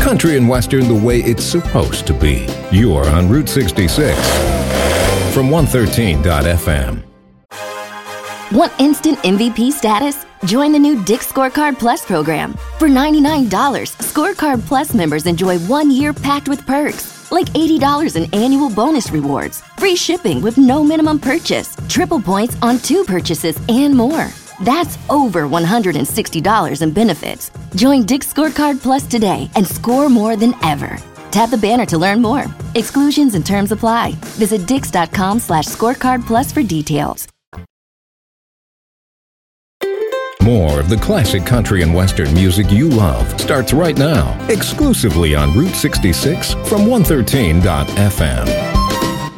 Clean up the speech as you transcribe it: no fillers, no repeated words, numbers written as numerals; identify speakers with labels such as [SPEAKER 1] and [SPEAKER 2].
[SPEAKER 1] Country and Western the way it's supposed to be. You're on Route 66 from 113.fm.
[SPEAKER 2] Want instant MVP status? Join the new Dick's Scorecard Plus program. For $99, Scorecard Plus members enjoy 1 year packed with perks, like $80 in annual bonus rewards, free shipping with no minimum purchase, triple points on 2 purchases, and more. That's over $160 in benefits. Join Dick's Scorecard Plus today and score more than ever. Tap the banner to learn more. Exclusions and terms apply. Visit dix.com/scorecard plus for details.
[SPEAKER 1] More of the classic country and western music you love starts right now, exclusively on Route 66 from 113.fm.